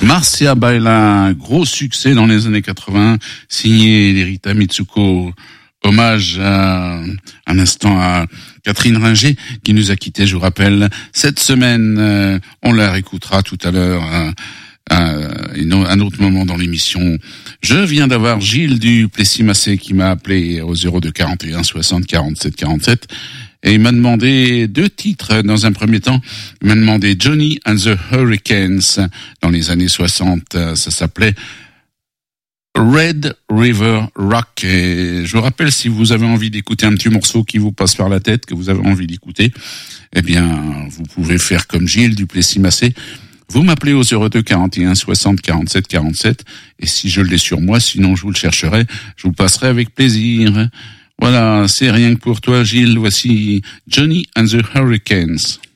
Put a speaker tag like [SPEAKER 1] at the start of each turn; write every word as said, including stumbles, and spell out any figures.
[SPEAKER 1] Marcia Baila, gros succès dans les années quatre-vingts, signé Rita Mitsuko. Hommage à, un instant à Catherine Ringer qui nous a quittés, je vous rappelle, cette semaine. Euh, on la réécoutera tout à l'heure à, à, à un autre moment dans l'émission. Je viens d'avoir Gilles du Plessis-Massé qui m'a appelé au zéro deux quarante et un soixante quarante-sept quarante-sept et il m'a demandé deux titres. Dans un premier temps, il m'a demandé Johnny and the Hurricanes dans les années soixante. Ça s'appelait Red River Rock. Et je vous rappelle, si vous avez envie d'écouter un petit morceau qui vous passe par la tête, que vous avez envie d'écouter, eh bien, vous pouvez faire comme Gilles du Plessis-Massé. Vous m'appelez au zéro deux quarante et un soixante quarante-sept quarante-sept. Et si je l'ai sur moi, sinon je vous le chercherai, je vous le passerai avec plaisir. Voilà, c'est rien que pour toi, Gilles. Voici Johnny and the Hurricanes.